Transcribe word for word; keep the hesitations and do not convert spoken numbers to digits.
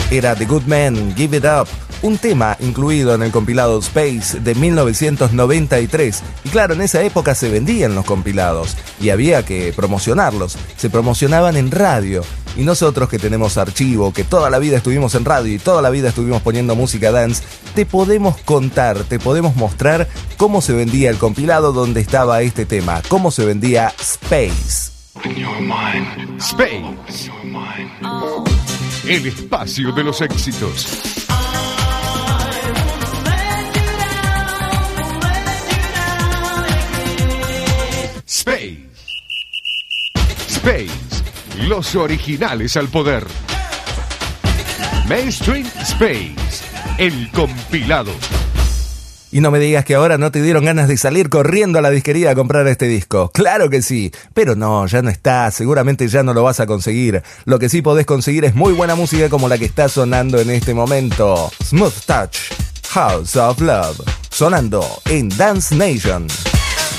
era The Good Man, Give It Up, un tema incluido en el compilado Space de mil novecientos noventa y tres. Y claro, en esa época se vendían los compilados y había que promocionarlos. Se promocionaban en radio. Y nosotros que tenemos archivo, que toda la vida estuvimos en radio y toda la vida estuvimos poniendo música dance, te podemos contar, te podemos mostrar cómo se vendía el compilado donde estaba este tema, cómo se vendía Space. Space, el espacio de los éxitos. Space, Space, los originales al poder. Mainstream Space, el compilado. Y no me digas que ahora no te dieron ganas de salir corriendo a la disquería a comprar este disco. Claro que sí, pero no, ya no está, seguramente ya no lo vas a conseguir. Lo que sí podés conseguir es muy buena música como la que está sonando en este momento. Smooth Touch, House of Love, sonando en Dance Nation.